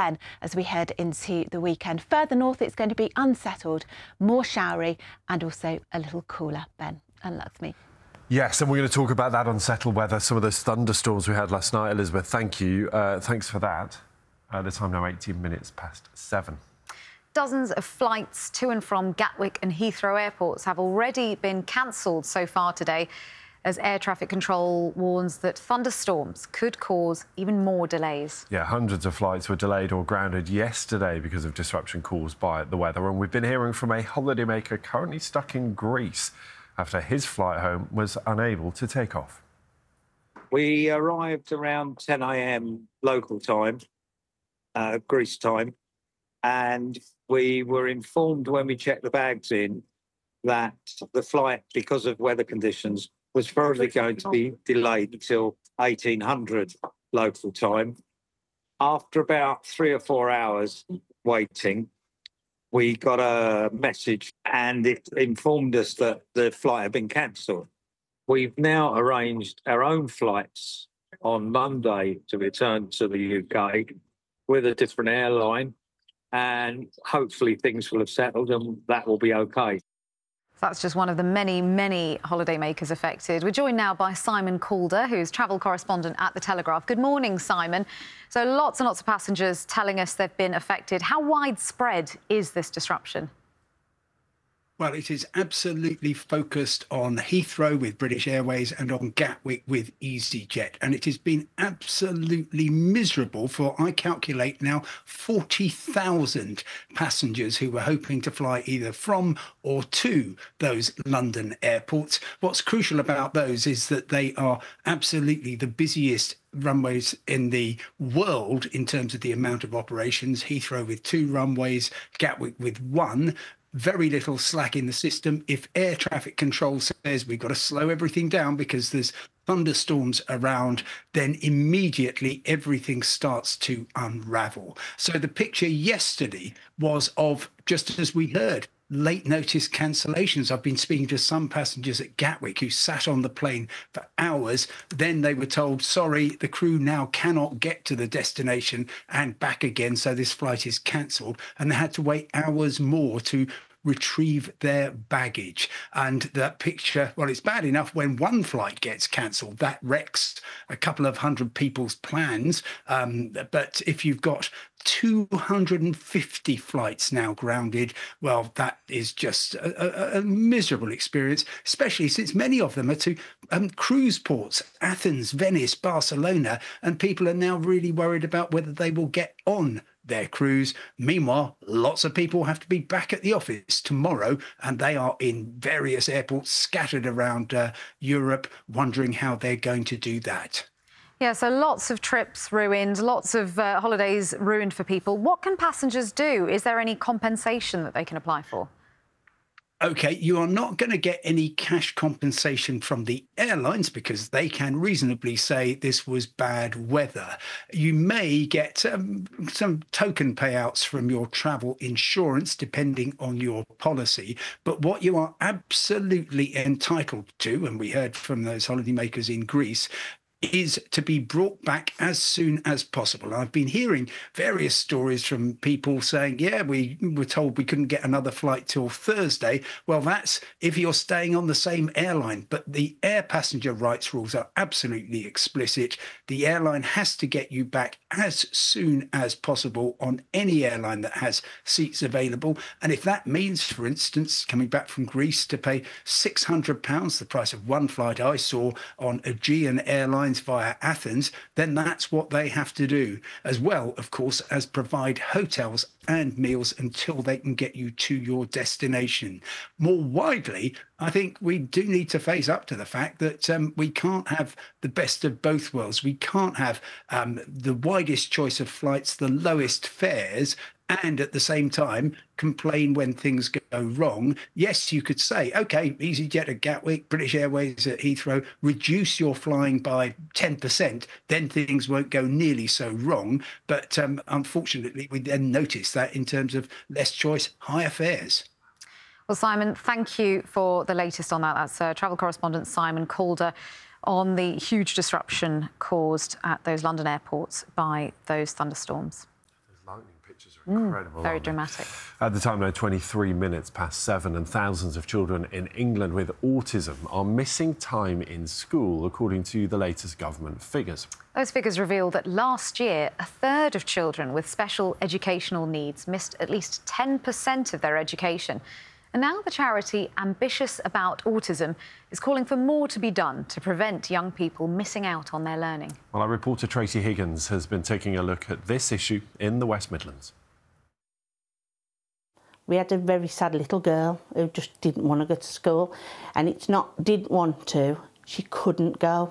Ben, as we head into the weekend. Further north, it's going to be unsettled, more showery and also a little cooler, Ben and Lakshmi. Yes, and we're going to talk about that unsettled weather, some of those thunderstorms we had last night. Elizabeth, thank you. Thanks for that. The time now 18 minutes past 7. Dozens of flights to and from Gatwick and Heathrow airports have already been cancelled so far today, as air traffic control warns that thunderstorms could cause even more delays. Yeah, hundreds of flights were delayed or grounded yesterday because of disruption caused by the weather. And we've been hearing from a holidaymaker currently stuck in Greece after his flight home was unable to take off. We arrived around 10 a.m. local time, Greece time, and we were informed when we checked the bags in that the flight, because of weather conditions, was probably going to be delayed until 1800 local time. After about 3 or 4 hours waiting, we got a message and it informed us that the flight had been cancelled. We've now arranged our own flights on Monday to return to the UK with a different airline, and hopefully things will have settled and that will be okay. That's just one of the many, many holidaymakers affected. We're joined now by Simon Calder, who's travel correspondent at The Telegraph. Good morning, Simon. So lots and lots of passengers telling us they've been affected. How widespread is this disruption? Well, it is absolutely focused on Heathrow with British Airways and on Gatwick with EasyJet. And it has been absolutely miserable for, I calculate now, 40,000 passengers who were hoping to fly either from or to those London airports. What's crucial about those is that they are absolutely the busiest runways in the world in terms of the amount of operations. Heathrow with 2 runways, Gatwick with 1. Very little slack in the system. If air traffic control says we've got to slow everything down because there's thunderstorms around, then immediately everything starts to unravel. So the picture yesterday was of, just as we heard, late notice cancellations. I've been speaking to some passengers at Gatwick who sat on the plane for hours. Then they were told, sorry, the crew now cannot get to the destination and back again, so this flight is cancelled. And they had to wait hours more to retrieve their baggage. And that picture, well, it's bad enough when one flight gets cancelled. That wrecks a couple of hundred people's plans. But if you've got 250 flights now grounded, well, that is just a miserable experience, especially since many of them are to cruise ports, Athens, Venice, Barcelona, and people are now really worried about whether they will get on their cruise. Meanwhile, lots of people have to be back at the office tomorrow, and they are in various airports scattered around Europe, wondering how they're going to do that. Yeah, so lots of trips ruined, lots of holidays ruined for people. What can passengers do? Is there any compensation that they can apply for? OK, you are not going to get any cash compensation from the airlines because they can reasonably say this was bad weather. You may get some token payouts from your travel insurance, depending on your policy. But what you are absolutely entitled to, and we heard from those holidaymakers in Greece, is to be brought back as soon as possible. I've been hearing various stories from people saying, yeah, we were told we couldn't get another flight till Thursday. Well, that's if you're staying on the same airline. But the air passenger rights rules are absolutely explicit. The airline has to get you back as soon as possible on any airline that has seats available. And if that means, for instance, coming back from Greece to pay £600, the price of one flight I saw on Aegean Airlines via Athens, then that's what they have to do, as well, of course, as provide hotels and meals until they can get you to your destination. More widely, I think we do need to face up to the fact that we can't have the best of both worlds. We can't have the widest choice of flights, the lowest fares, and at the same time complain when things go wrong. Yes, you could say, OK, EasyJet at Gatwick, British Airways at Heathrow, reduce your flying by 10%, then things won't go nearly so wrong. But unfortunately, we then notice that in terms of less choice, higher fares. Well, Simon, thank you for the latest on that. That's travel correspondent Simon Calder on the huge disruption caused at those London airports by those thunderstorms. Lightning pictures are incredible. Very dramatic. At the time, though, 23 minutes past 7, and thousands of children in England with autism are missing time in school, according to the latest government figures. Those figures reveal that last year, a third of children with special educational needs missed at least 10% of their education. And now the charity Ambitious About Autism is calling for more to be done to prevent young people missing out on their learning. Well, our reporter Tracy Higgins has been taking a look at this issue in the West Midlands. We had a very sad little girl who just didn't want to go to school, and it's not didn't want to, she couldn't go.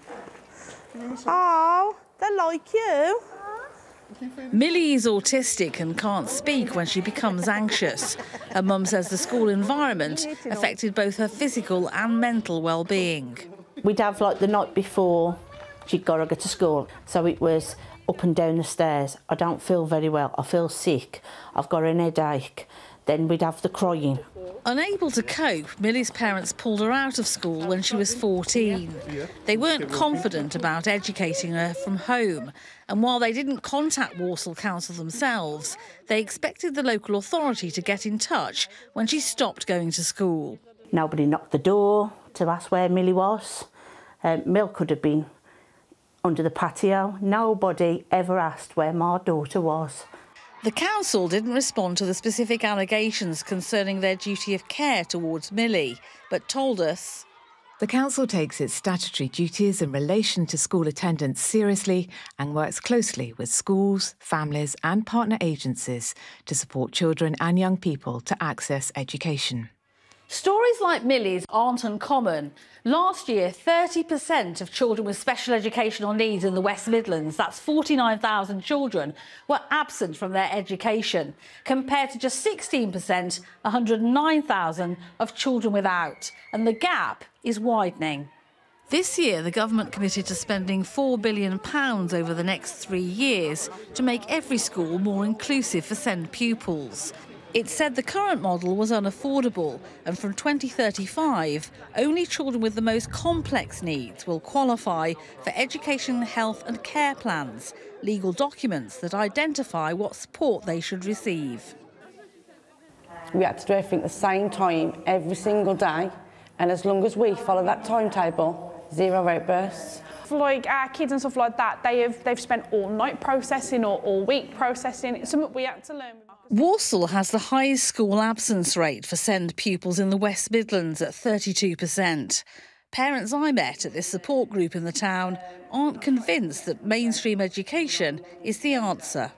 Oh, they like you. Millie is autistic and can't speak when she becomes anxious. Her mum says the school environment affected both her physical and mental well-being. We'd have, like, the night before she'd got to go to school, so it was up and down the stairs. I don't feel very well, I feel sick, I've got an headache. Then we'd have the crying. Unable to cope, Millie's parents pulled her out of school when she was 14. They weren't confident about educating her from home, and while they didn't contact Walsall Council themselves, they expected the local authority to get in touch when she stopped going to school. Nobody knocked the door to ask where Millie was. Mill could have been under the patio. Nobody ever asked where my daughter was. The council didn't respond to the specific allegations concerning their duty of care towards Millie, but told us the council takes its statutory duties in relation to school attendance seriously and works closely with schools, families and partner agencies to support children and young people to access education. Stories like Millie's aren't uncommon. Last year, 30% of children with special educational needs in the West Midlands, that's 49,000 children, were absent from their education, compared to just 16%, 109,000 of children without. And the gap is widening. This year, the government committed to spending £4 billion over the next 3 years to make every school more inclusive for SEND pupils. It said the current model was unaffordable, and from 2035, only children with the most complex needs will qualify for education, health and care plans, legal documents that identify what support they should receive. We had to do everything at the same time, every single day, and as long as we follow that timetable, 0 outbursts. For like our kids and stuff like that, they've spent all night processing or all week processing. It's something we had to learn. Walsall has the highest school absence rate for SEND pupils in the West Midlands at 32%. Parents I met at this support group in the town aren't convinced that mainstream education is the answer.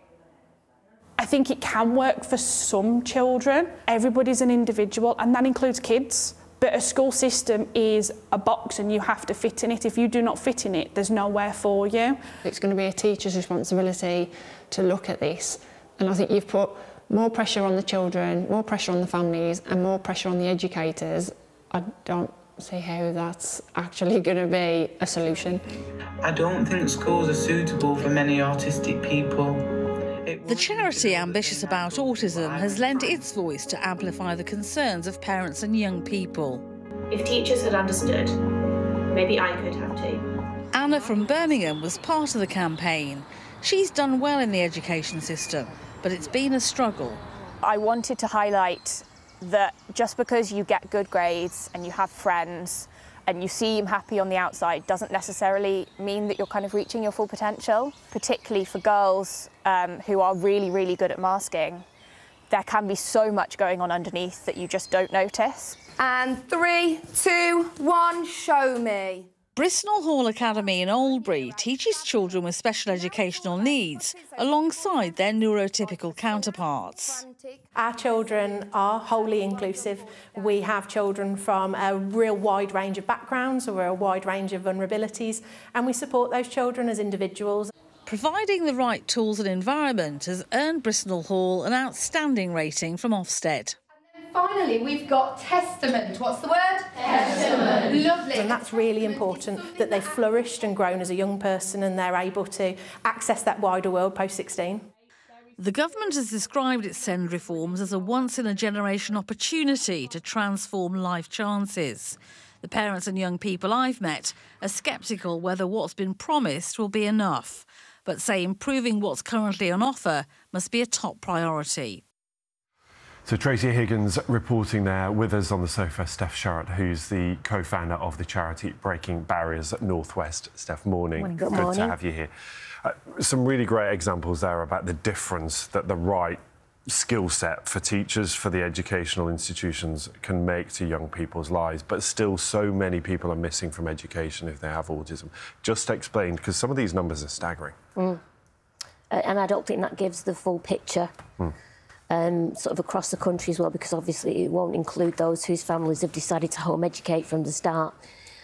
I think it can work for some children. Everybody's an individual, and that includes kids. But a school system is a box and you have to fit in it. If you do not fit in it, there's nowhere for you. It's going to be a teacher's responsibility to look at this. And I think you've put more pressure on the children, more pressure on the families and more pressure on the educators. I don't see how that's actually going to be a solution. I don't think schools are suitable for many autistic people. The charity Ambitious About Autism has lent its voice to amplify the concerns of parents and young people. If teachers had understood, maybe I could have too. Anna from Birmingham was part of the campaign. She's done well in the education system, but it's been a struggle. I wanted to highlight that just because you get good grades and you have friends and you seem happy on the outside doesn't necessarily mean that you're kind of reaching your full potential, particularly for girls who are really, really good at masking. There can be so much going on underneath that you just don't notice. And 3, 2, 1, show me. Bristol Hall Academy in Oldbury teaches children with special educational needs alongside their neurotypical counterparts. Our children are wholly inclusive. We have children from a real wide range of backgrounds or a wide range of vulnerabilities, and we support those children as individuals. Providing the right tools and environment has earned Bristol Hall an outstanding rating from Ofsted. Finally, we've got Testament. What's the word? Testament. Lovely. And that's really important, that they've flourished and grown as a young person and they're able to access that wider world post-16. The government has described its SEND reforms as a once-in-a-generation opportunity to transform life chances. The parents and young people I've met are sceptical whether what's been promised will be enough. but say improving what's currently on offer must be a top priority. So Tracy Higgins reporting there with us on the sofa, Steph Sharratt, who's the co-founder of the charity Breaking Barriers Northwest. Steph, morning. Good morning. Good to have you here. Some really great examples there about the difference that the right skill set for teachers, for the educational institutions can make to young people's lives, but still so many people are missing from education if they have autism. Just explain, because some of these numbers are staggering. And I don't think that gives the full picture. Sort of across the country as well, because obviously it won't include those whose families have decided to home educate from the start.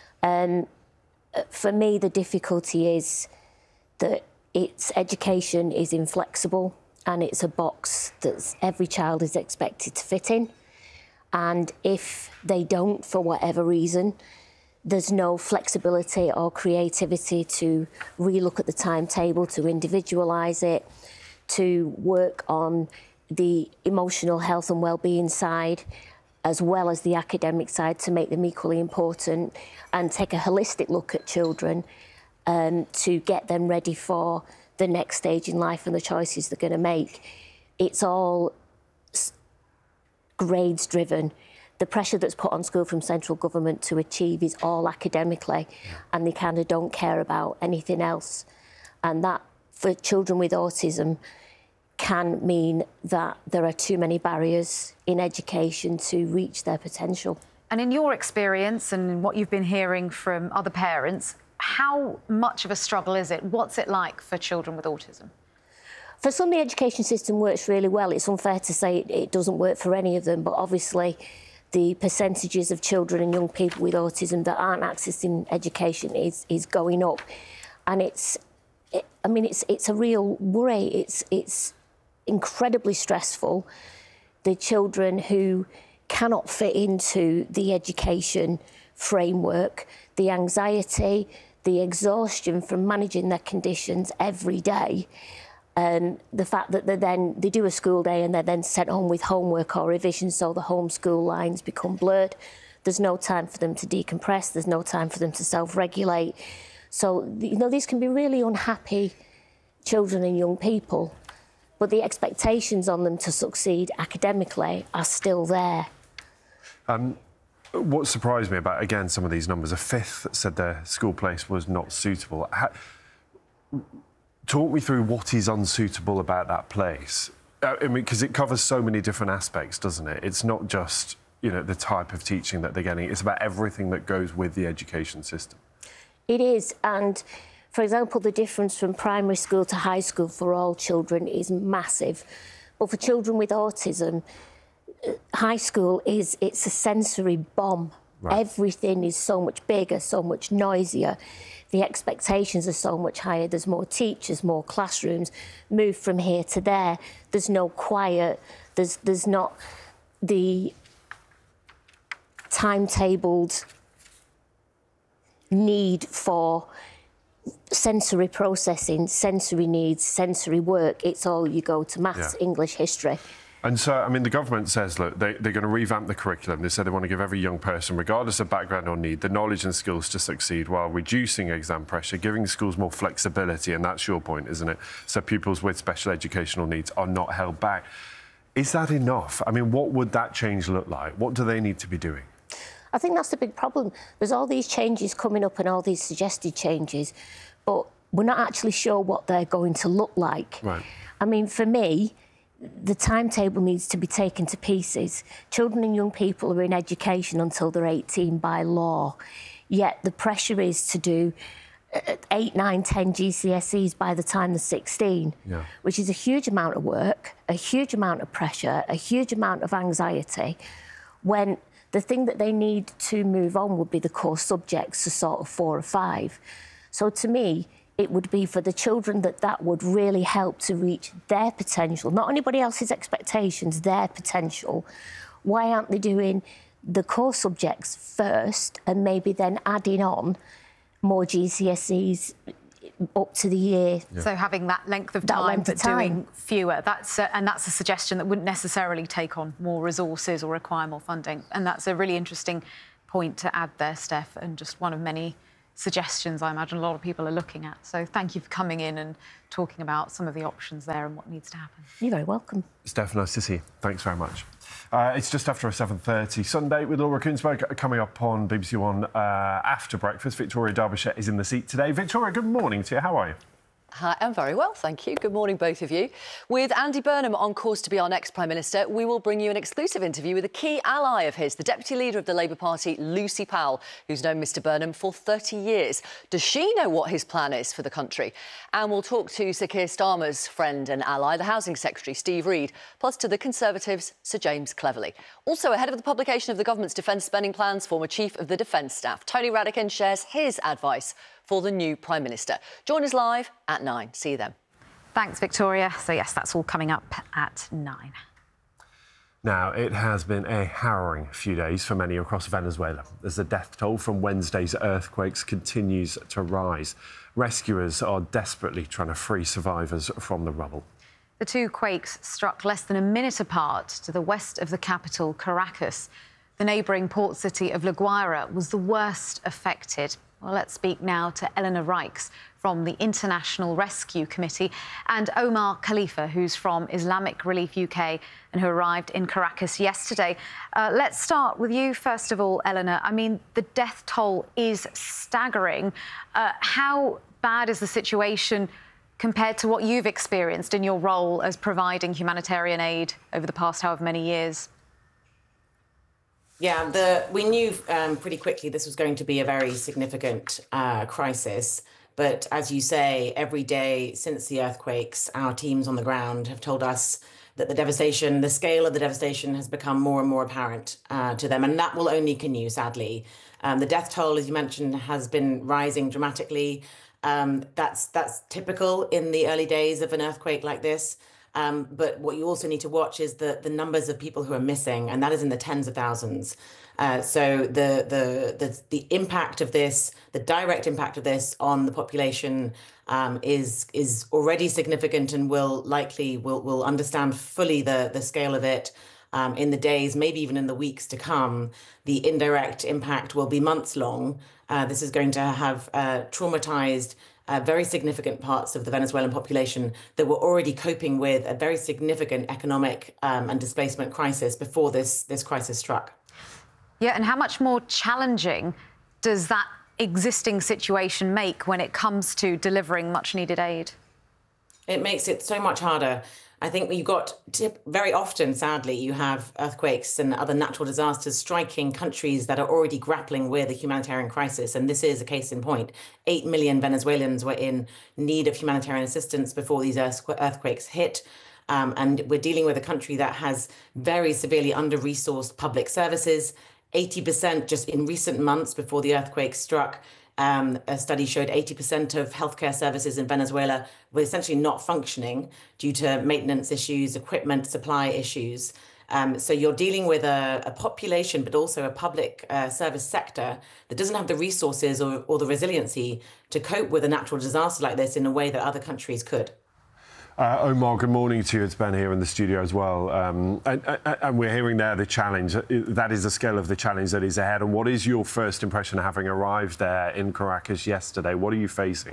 For me, the difficulty is that education is inflexible and it's a box that every child is expected to fit in. And if they don't, for whatever reason, there's no flexibility or creativity to relook at the timetable, to individualise it, to work on the emotional health and well-being side, as well as the academic side, to make them equally important and take a holistic look at children to get them ready for the next stage in life and the choices they're going to make. It's all grades driven. The pressure that's put on school from central government to achieve is all academically, and they kind of don't care about anything else. And that, for children with autism, can mean that there are too many barriers in education to reach their potential. And in your experience and what you've been hearing from other parents, how much of a struggle is it? What's it like for children with autism? For some, the education system works really well. It's unfair to say it doesn't work for any of them, but obviously the percentages of children and young people with autism that aren't accessing education is going up. And it's a real worry. It's incredibly stressful. The children who cannot fit into the education framework, the anxiety, the exhaustion from managing their conditions every day, the fact that they do a school day and they're then sent home with homework or revision, so the homeschool lines become blurred. There's no time for them to decompress, there's no time for them to self-regulate. So, these can be really unhappy children and young people, but the expectations on them to succeed academically are still there. What surprised me about, again, some of these numbers, a fifth said their school place was not suitable. Talk me through what is unsuitable about that place. Because it covers so many different aspects, doesn't it? It's not just, the type of teaching that they're getting. It's about everything that goes with the education system. It is, and for example, the difference from primary school to high school for all children is massive. But for children with autism, high school it's a sensory bomb. Right. Everything is so much bigger, so much noisier. The expectations are so much higher. There's more teachers, more classrooms, move from here to there. There's no quiet. There's not the timetabled need for sensory processing, sensory needs, sensory work. It's all you go to maths, English, history. And so, the government says, look, they're going to revamp the curriculum. They said they want to give every young person, regardless of background or need, the knowledge and skills to succeed while reducing exam pressure, giving schools more flexibility, and that's your point, isn't it? So pupils with special educational needs are not held back. Is that enough? What would that change look like? What do they need to be doing? I think that's the big problem. There's all these changes coming up and all these suggested changes, but we're not actually sure what they're going to look like. Right. For me, the timetable needs to be taken to pieces. Children and young people are in education until they're 18 by law, yet the pressure is to do 8, 9, 10 GCSEs by the time they're 16, which is a huge amount of work, a huge amount of pressure, a huge amount of anxiety, when the thing that they need to move on would be the core subjects, so sort of 4 or 5. So to me, it would be for the children that would really help to reach their potential, not anybody else's expectations, their potential. Why aren't they doing the core subjects first and maybe then adding on more GCSEs up to the year? So having that length of time, but doing fewer. That's a suggestion that wouldn't necessarily take on more resources or require more funding. And that's a really interesting point to add there, Steph, and just one of many suggestions I imagine a lot of people are looking at. So thank you for coming in and talking about some of the options there and what needs to happen. You're very welcome. Steph, nice to see you. Thanks very much. It's just after a 7:30 Sunday with Laura Kuenssberg coming up on BBC One after breakfast. Victoria Derbyshire is in the seat today. Victoria, good morning to you. How are you? Hi, I'm very well, thank you. Good morning, both of you. With Andy Burnham on course to be our next Prime Minister, we will bring you an exclusive interview with a key ally of his, the Deputy Leader of the Labour Party, Lucy Powell, who's known Mr Burnham for 30 years. Does she know what his plan is for the country? And we'll talk to Sir Keir Starmer's friend and ally, the Housing Secretary, Steve Reed, plus to the Conservatives, Sir James Cleverly. Also, ahead of the publication of the government's defence spending plans, former Chief of the Defence Staff, Tony Radakin, shares his advice for the new Prime Minister. Join us live at 9. See you then. Thanks, Victoria. So, yes, that's all coming up at 9. Now, it has been a harrowing few days for many across Venezuela as the death toll from Wednesday's earthquakes continues to rise. Rescuers are desperately trying to free survivors from the rubble. The two quakes struck less than a minute apart to the west of the capital, Caracas. The neighbouring port city of La Guaira was the worst affected. Well, let's speak now to Eleanor Rykes from the International Rescue Committee and Omar Khalifa, who's from Islamic Relief UK and who arrived in Caracas yesterday. Let's start with you, first of all, Eleanor. I mean, the death toll is staggering. How bad is the situation compared to what you've experienced in your role as providing humanitarian aid over the past however many years? Yeah, we knew pretty quickly this was going to be a very significant crisis. But as you say, every day since the earthquakes, our teams on the ground have told us that the devastation, the scale of the devastation has become more and more apparent to them. And that will only continue, sadly. The death toll, as you mentioned, has been rising dramatically. That's typical in the early days of an earthquake like this. But what you also need to watch is the numbers of people who are missing, and that is in the tens of thousands. So the impact of this, the direct impact of this on the population is already significant, and will understand fully the scale of it in the days, maybe even in the weeks to come. The indirect impact will be months long. This is going to have traumatized very significant parts of the Venezuelan population that were already coping with a very significant economic and displacement crisis before this crisis struck. Yeah, and how much more challenging does that existing situation make when it comes to delivering much-needed aid? It makes it so much harder. I think very often, sadly, you have earthquakes and other natural disasters striking countries that are already grappling with a humanitarian crisis. And this is a case in point. 8 million Venezuelans were in need of humanitarian assistance before these earthquakes hit. And we're dealing with a country that has very severely under-resourced public services. 80% just in recent months before the earthquake struck. A study showed 80% of healthcare services in Venezuela were essentially not functioning due to maintenance issues, equipment supply issues. So you're dealing with a population, but also a public service sector that doesn't have the resources or the resiliency to cope with a natural disaster like this in a way that other countries could. Omar, good morning to you. It's Ben here in the studio as well. And we're hearing there the challenge. That is the scale of the challenge that is ahead. And what is your first impression having arrived there in Caracas yesterday? What are you facing?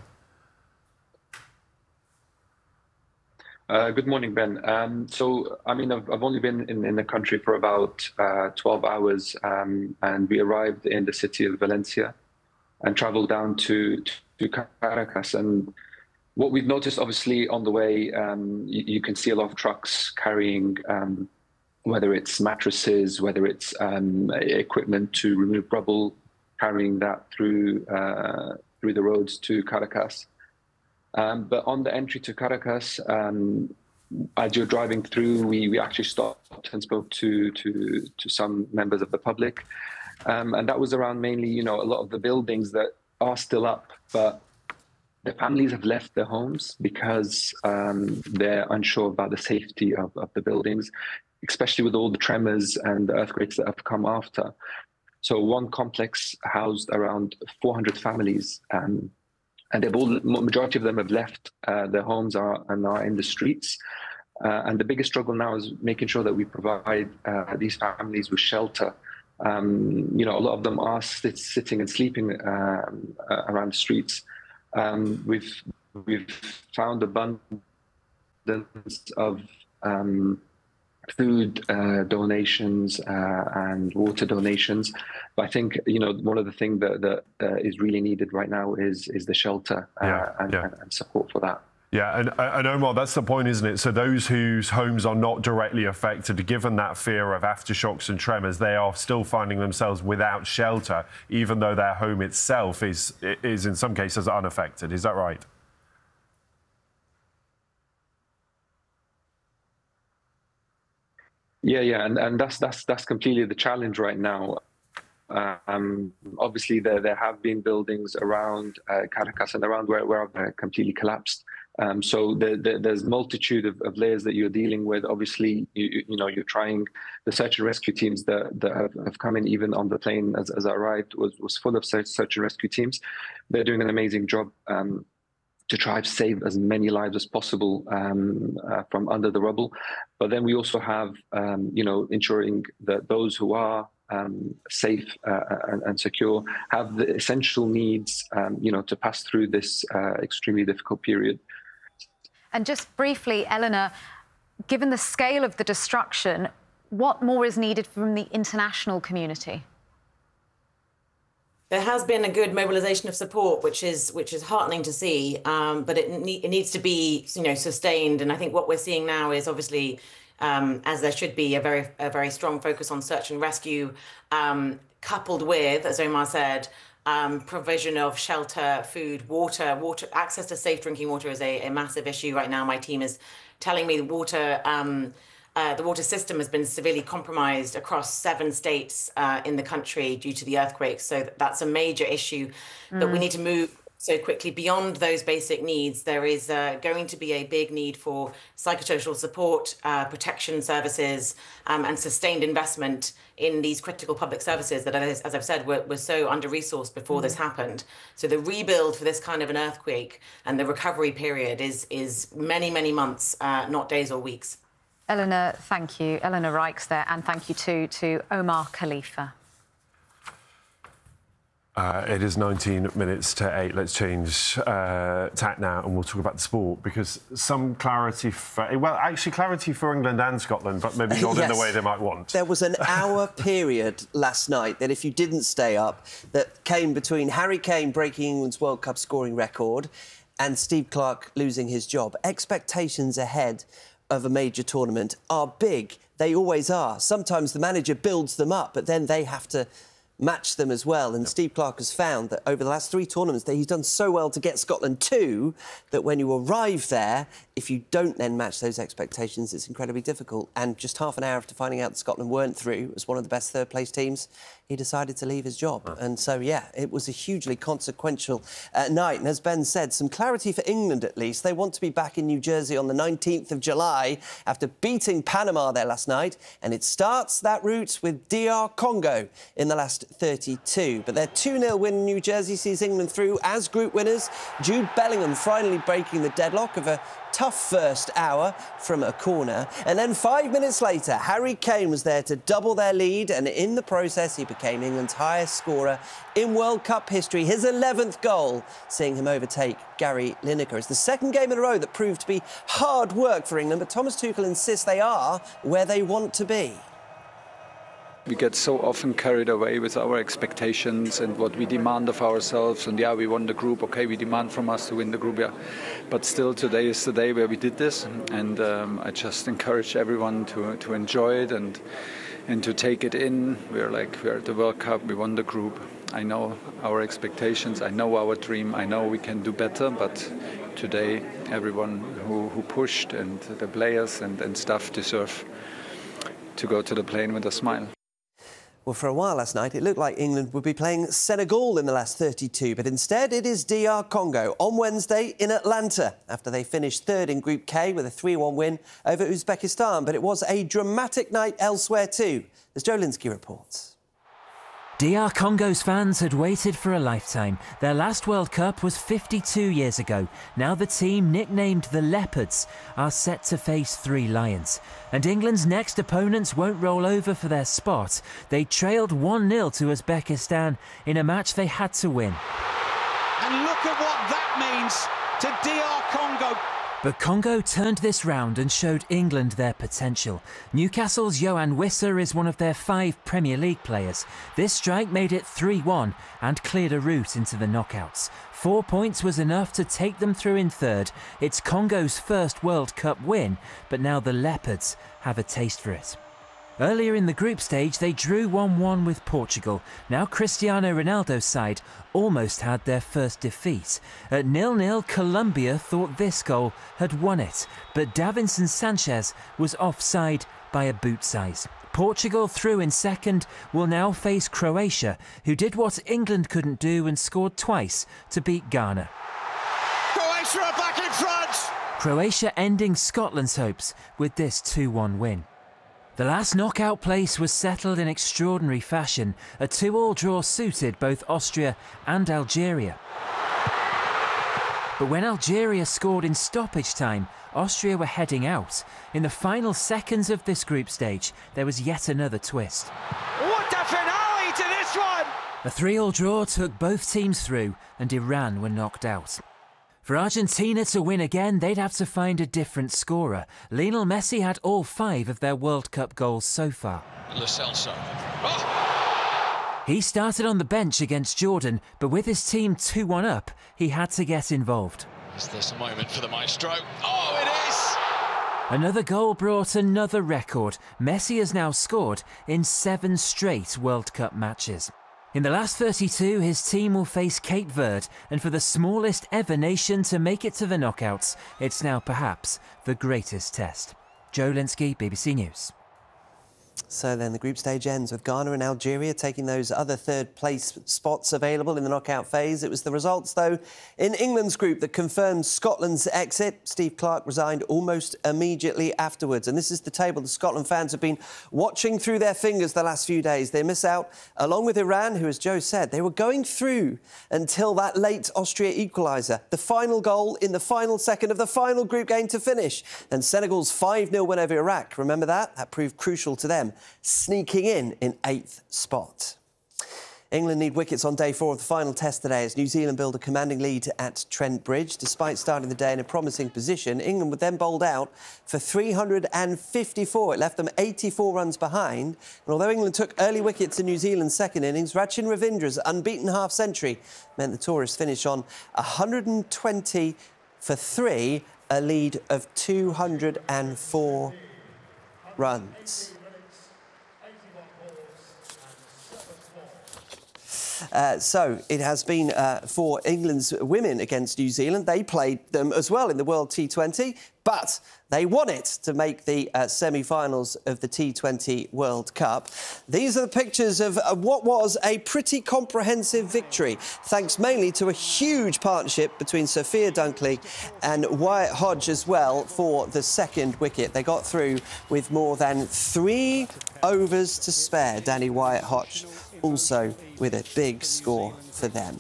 Good morning, Ben. I've only been in the country for about 12 hours, and we arrived in the city of Valencia and traveled down to Caracas. And what we've noticed, obviously, on the way, you can see a lot of trucks carrying, whether it's mattresses, whether it's equipment to remove rubble, carrying that through the roads to Caracas. But on the entry to Caracas, as you're driving through, we actually stopped and spoke to some members of the public. And that was around mainly, a lot of the buildings that are still up, but the families have left their homes because they're unsure about the safety of the buildings, especially with all the tremors and the earthquakes that have come after. So one complex housed around 400 families, and majority of them have left their homes and are in the streets. And the biggest struggle now is making sure that we provide these families with shelter You know, a lot of them are sitting and sleeping around the streets. We've found abundance of food donations and water donations, but I think, you know, one of the things that is really needed right now is the shelter and support for that. Yeah, and Omar, that's the point, isn't it? So those whose homes are not directly affected, given that fear of aftershocks and tremors, they are still finding themselves without shelter, even though their home itself is in some cases unaffected. Is that right? Yeah, and that's completely the challenge right now. Obviously, there have been buildings around Caracas and around where have completely collapsed. So there's multitude of layers that you're dealing with. Obviously, you know, you're trying. The search and rescue teams that have come in, even on the plane as I arrived, was full of search and rescue teams. They're doing an amazing job to try to save as many lives as possible from under the rubble. But then we also have, you know, ensuring that those who are safe and secure have the essential needs, you know, to pass through this extremely difficult period. And just briefly, Eleanor, given the scale of the destruction, what more is needed from the international community? There has been a good mobilisation of support, which is heartening to see, but it needs to be, you know, sustained. And I think what we're seeing now is obviously, as there should be, a very strong focus on search and rescue, coupled with, as Omar said, provision of shelter, food, water. Access to safe drinking water is a massive issue right now. My team is telling me the water system has been severely compromised across 7 states in the country due to the earthquakes. So that's a major issue that we need to move so quickly. Beyond those basic needs, there is going to be a big need for psychosocial support, protection services, and sustained investment in these critical public services that, as I've said, were so under-resourced before this happened. So the rebuild for this kind of an earthquake and the recovery period is many, many months, not days or weeks. Eleanor, thank you. Eleanor Rykes there, and thank you too to Omar Khalifa. It is 19 minutes to 8. Let's change tack now, and we'll talk about the sport, because some clarity clarity for England and Scotland, but maybe not in the way they might want. There was an hour period last night that, if you didn't stay up, that came between Harry Kane breaking England's World Cup scoring record and Steve Clarke losing his job. Expectations ahead of a major tournament are big. They always are. Sometimes the manager builds them up, but then they have to match them as well. And Steve Clarke has found that over the last 3 tournaments that he's done so well to get Scotland to, that when you arrive there, if you don't then match those expectations, it's incredibly difficult. And just half an hour after finding out that Scotland weren't through as one of the best third-place teams, he decided to leave his job. And so, yeah, it was a hugely consequential night. And as Ben said, some clarity for England, at least. They want to be back in New Jersey on the 19th of July after beating Panama there last night. And it starts that route with DR Congo in the last 32. But their 2-0 win in New Jersey sees England through as group winners. Jude Bellingham finally breaking the deadlock of a tough first hour from a corner. And then 5 minutes later, Harry Kane was there to double their lead, and in the process, he became England's highest scorer in World Cup history. His 11th goal, seeing him overtake Gary Lineker. It's the second game in a row that proved to be hard work for England, but Thomas Tuchel insists they are where they want to be. We get so often carried away with our expectations and what we demand of ourselves. And yeah, we won the group. OK, we demand from us to win the group. Yeah, but still, today is the day where we did this. And I just encourage everyone to enjoy it and to take it in. We're at the World Cup. We won the group. I know our expectations. I know our dream. I know we can do better. But today, everyone who pushed and the players and staff deserve to go to the plane with a smile. Well, for a while last night, it looked like England would be playing Senegal in the last 32, but instead it is DR Congo on Wednesday in Atlanta after they finished third in Group K with a 3-1 win over Uzbekistan. But it was a dramatic night elsewhere too, as Joe Linsky reports. DR Congo's fans had waited for a lifetime. Their last World Cup was 52 years ago. Now the team, nicknamed the Leopards, are set to face 3 Lions. And England's next opponents won't roll over for their spot. They trailed 1-0 to Uzbekistan in a match they had to win. And look at what that means to DR Congo. But Congo turned this round and showed England their potential. Newcastle's Yohan Wissa is one of their 5 Premier League players. This strike made it 3-1 and cleared a route into the knockouts. 4 points was enough to take them through in third. It's Congo's first World Cup win, but now the Leopards have a taste for it. Earlier in the group stage, they drew 1-1 with Portugal. Now Cristiano Ronaldo's side almost had their first defeat. At 0-0, Colombia thought this goal had won it, but Davinson Sanchez was offside by a boot size. Portugal, through in second, will now face Croatia, who did what England couldn't do and scored twice to beat Ghana. Croatia are back in front! Croatia ending Scotland's hopes with this 2-1 win. The last knockout place was settled in extraordinary fashion. A 2-all draw suited both Austria and Algeria. But when Algeria scored in stoppage time, Austria were heading out. In the final seconds of this group stage, there was yet another twist. What a finale to this one! A 3-all draw took both teams through, and Iran were knocked out. For Argentina to win again, they'd have to find a different scorer. Lionel Messi had all 5 of their World Cup goals so far. Lo Celso. Oh! He started on the bench against Jordan, but with his team 2-1 up, he had to get involved. Is this a moment for the maestro? Oh, it is! Another goal brought another record. Messi has now scored in 7 straight World Cup matches. In the last 32, his team will face Cape Verde, and for the smallest ever nation to make it to the knockouts, it's now perhaps the greatest test. Joe Linsky, BBC News. So then the group stage ends with Ghana and Algeria taking those other third-place spots available in the knockout phase. It was the results, though, in England's group that confirmed Scotland's exit. Steve Clarke resigned almost immediately afterwards. And this is the table the Scotland fans have been watching through their fingers the last few days. They miss out, along with Iran, who, as Joe said, they were going through until that late Austria equaliser. The final goal in the final second of the final group game to finish. And Senegal's 5-0 win over Iraq. Remember that? That proved crucial to them, sneaking in 8th spot. England need wickets on day 4 of the final test today as New Zealand build a commanding lead at Trent Bridge. Despite starting the day in a promising position, England would then bowled out for 354. It left them 84 runs behind. And although England took early wickets in New Zealand's second innings, Rachin Ravindra's unbeaten half-century meant the tourists finish on 120 for 3, a lead of 204 runs. So it has been for England's women against New Zealand. They played them as well in the World T20, but they won it to make the semi-finals of the T20 World Cup. These are the pictures of what was a pretty comprehensive victory, thanks mainly to a huge partnership between Sophia Dunkley and Wyatt Hodge as well for the second wicket. They got through with more than 3 overs to spare. Danny Wyatt Hodge also with a big score for them.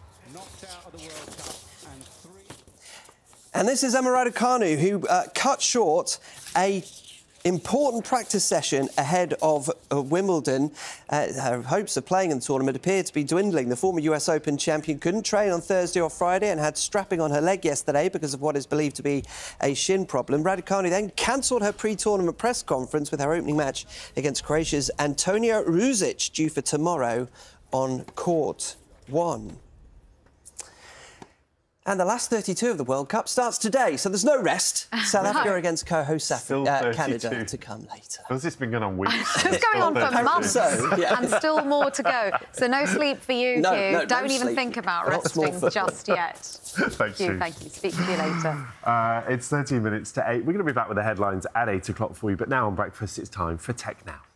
And this is Emma Raducanu, who cut short an important practice session ahead of Wimbledon. Her hopes of playing in the tournament appear to be dwindling. The former US Open champion couldn't train on Thursday or Friday and had strapping on her leg yesterday because of what is believed to be a shin problem. Raducanu then cancelled her pre-tournament press conference with her opening match against Croatia's Antonija Ružić due for tomorrow on court 1. And the last 32 of the World Cup starts today, so there's no rest. South Africa against co-host Canada to come later. Has this been going on weeks? It's going on for months, and still more to go. So no sleep for you, Hugh. Don't even think about resting just yet. Thank you. Thank you. Speak to you later. It's 13 minutes to 8. We're going to be back with the headlines at 8 o'clock for you, but now on breakfast, it's time for Tech Now.